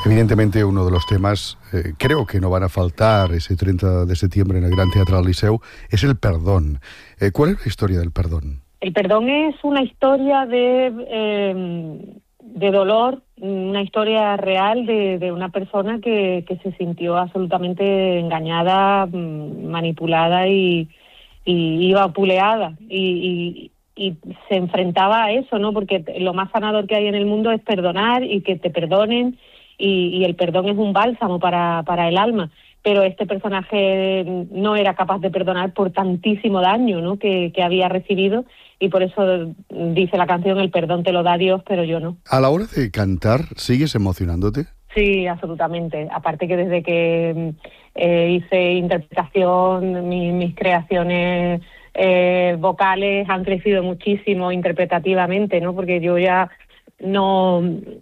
Evidentemente uno de los temas, creo que no van a faltar ese 30 de septiembre en el Gran Teatre del Liceu, es el perdón. ¿Cuál es la historia del perdón? El perdón es una historia de dolor, una historia real de una persona que se sintió absolutamente engañada, manipulada y vapuleada. Y se enfrentaba a eso, ¿no? Porque lo más sanador que hay en el mundo es perdonar y que te perdonen, y el perdón es un bálsamo para el alma. Pero este personaje no era capaz de perdonar por tantísimo daño, ¿no?, que había recibido, y por eso dice la canción: el perdón te lo da Dios, pero yo no. A la hora de cantar, ¿sigues emocionándote? Sí, absolutamente. Aparte que desde que hice interpretación, mis creaciones vocales han crecido muchísimo interpretativamente, ¿no? Porque yo ya no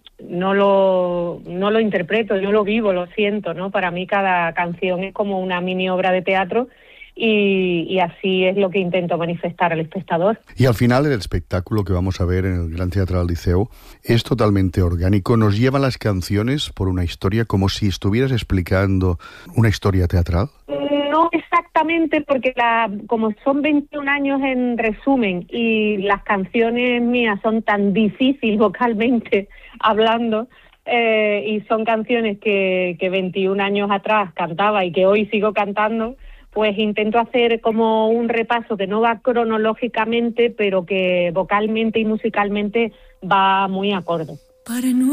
lo interpreto, yo lo vivo, lo siento, ¿no? Para mí cada canción es como una mini obra de teatro, y así es lo que intento manifestar al espectador. Y al final el espectáculo que vamos a ver en el Gran Teatre del Liceu es totalmente orgánico, nos llevan las canciones por una historia como si estuvieras explicando una historia teatral. No exactamente, porque como son 21 años en resumen y las canciones mías son tan difíciles vocalmente hablando, y son canciones que 21 años atrás cantaba y que hoy sigo cantando, pues intento hacer como un repaso que no va cronológicamente, pero que vocalmente y musicalmente va muy acorde.